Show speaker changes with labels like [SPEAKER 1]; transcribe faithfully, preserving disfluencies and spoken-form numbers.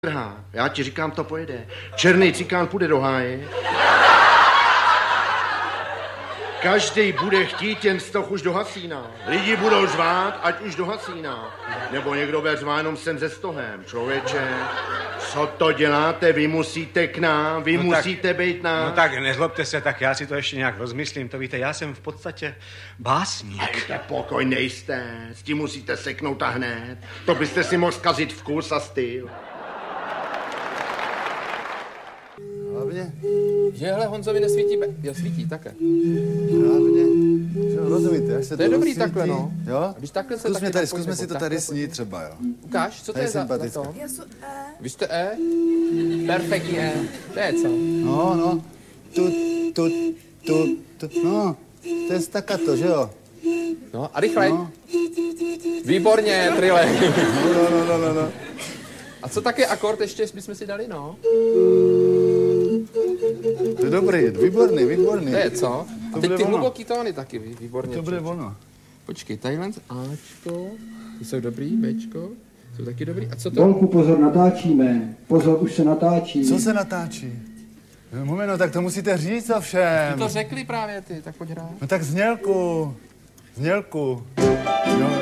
[SPEAKER 1] Já ti říkám, to pojede. Černý cikán půjde do háje. Každý bude chtít jen stoch už do Hasína. Lidi budou řvát, ať už do Hasína. Nebo někdo bude řvát jenom sem ze stohem. Člověče, co to děláte? Vy musíte k nám, vy no musíte tak, být nám.
[SPEAKER 2] No tak nezlobte se, tak já si to ještě nějak rozmyslím. To víte, já jsem v podstatě básník.
[SPEAKER 1] Dejte pokoj, nejste. S tím musíte seknout a hned. To byste si mohl zkazit vkus a styl.
[SPEAKER 3] Hlavně.
[SPEAKER 4] Že hele, Honzovi nesvítí, be... jo, svítí, také.
[SPEAKER 3] Hlavně, že rozumíte, jak se to
[SPEAKER 4] To je dobrý
[SPEAKER 3] rozsvítí.
[SPEAKER 4] takhle, no.
[SPEAKER 3] Jo?
[SPEAKER 4] Když takhle se
[SPEAKER 3] zkus
[SPEAKER 4] taky
[SPEAKER 3] mě tady,
[SPEAKER 4] napojíme,
[SPEAKER 3] zkusme si to
[SPEAKER 4] takhle
[SPEAKER 3] tady snít
[SPEAKER 4] pojďme.
[SPEAKER 3] třeba, jo.
[SPEAKER 4] Ukáž, co to
[SPEAKER 3] To
[SPEAKER 4] je
[SPEAKER 3] je
[SPEAKER 4] za, za
[SPEAKER 3] sympatické.
[SPEAKER 4] to?
[SPEAKER 5] Já jsem E.
[SPEAKER 4] Vy jste E? Perfektní E. To je co?
[SPEAKER 3] No, no. Tu, tu, tu, tu. No, to je staccato, že jo?
[SPEAKER 4] No, a rychle.
[SPEAKER 3] No.
[SPEAKER 4] Výborně, Trile.
[SPEAKER 3] No, no, no, no, no, no.
[SPEAKER 4] A co taky akord ještě bychom si dali, no?
[SPEAKER 3] To je dobrý, výborný, výborný.
[SPEAKER 4] To je co? A
[SPEAKER 3] To
[SPEAKER 4] teď
[SPEAKER 3] bude
[SPEAKER 4] ty
[SPEAKER 3] ono.
[SPEAKER 4] hluboký tóny taky, vý- výborně.
[SPEAKER 3] To bude
[SPEAKER 4] člověče.
[SPEAKER 3] ono.
[SPEAKER 4] Počkej, tadyhle Ačko, ty jsou dobrý, Bčko, jsou taky dobrý. A co to?
[SPEAKER 6] Volku, pozor, natáčíme. Pozor, už se natáčí.
[SPEAKER 3] Co se natáčí? No, moment, no, tak to musíte říct
[SPEAKER 4] Ty
[SPEAKER 3] ovšem.
[SPEAKER 4] to řekli právě ty, tak pojď hrát.
[SPEAKER 3] No tak znělku. Znělku. No.